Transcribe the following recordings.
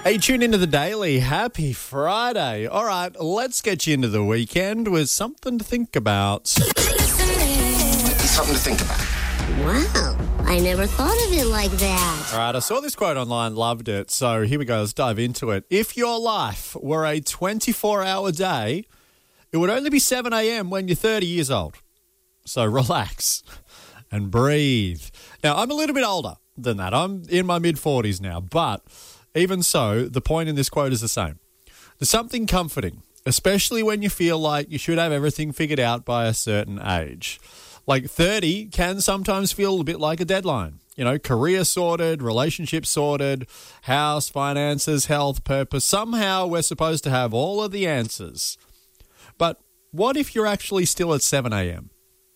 Hey, tune into the Daily. Happy Friday. All right, let's get you into the weekend with something to think about. Something to think about. Wow, I never thought of it like that. All right, I saw this quote online, loved it. So here we go, let's dive into it. If your life were a 24-hour day, it would only be 7 a.m. when you're 30 years old. So relax and breathe. Now, I'm a little bit older than that. I'm in my mid-40s now, but even so, the point in this quote is the same. There's something comforting, especially when you feel like you should have everything figured out by a certain age. Like 30 can sometimes feel a bit like a deadline. You know, career sorted, relationship sorted, house, finances, health, purpose. Somehow we're supposed to have all of the answers. But what if you're actually still at 7 a.m.?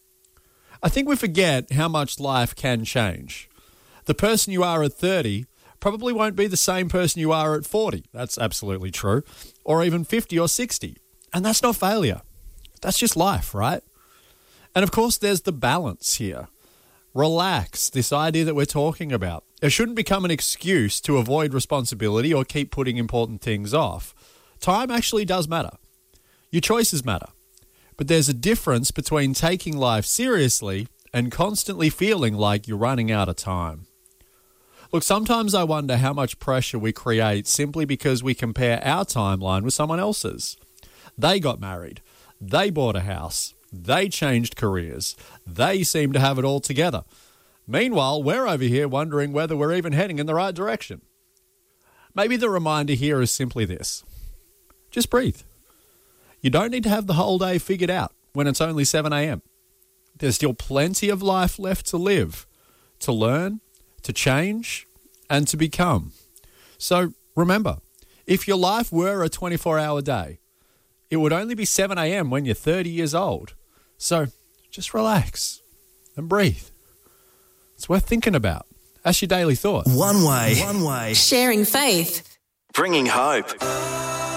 I think we forget how much life can change. The person you are at 30 probably won't be the same person you are at 40. That's absolutely true. Or even 50 or 60. And that's not failure. That's just life, right? And of course, there's the balance here. Relax, this idea that we're talking about. It shouldn't become an excuse to avoid responsibility or keep putting important things off. Time actually does matter. Your choices matter. But there's a difference between taking life seriously and constantly feeling like you're running out of time. Look, sometimes I wonder how much pressure we create simply because we compare our timeline with someone else's. They got married. They bought a house. They changed careers. They seem to have it all together. Meanwhile, we're over here wondering whether we're even heading in the right direction. Maybe the reminder here is simply this. Just breathe. You don't need to have the whole day figured out when it's only 7 a.m. There's still plenty of life left to live, to learn, to change, and to become. So remember, if your life were a 24-hour day, it would only be 7 a.m. when you're 30 years old. So just relax and breathe. It's worth thinking about. That's your daily thought. One way. Sharing faith. Bringing hope.